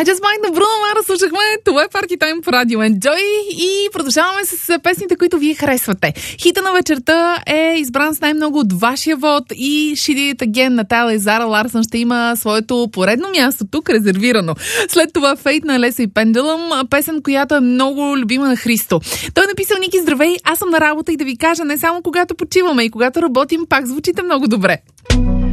I Just Might на Бруно Мара слушахме. Това е Party Time по Радио Enjoy и продължаваме с песните, които вие харесвате. Хита на вечерта е избран с най-много от вашия вод и She Did It Again на Тайла и Зара Ларсън ще има своето поредно място тук резервирано. След това Fate на Леса и Пендулъм, песен, която е много любима на Христо. Той е написал: Ники, здравей, аз съм на работа и да ви кажа, не само когато почиваме и когато работим, пак звучите много добре.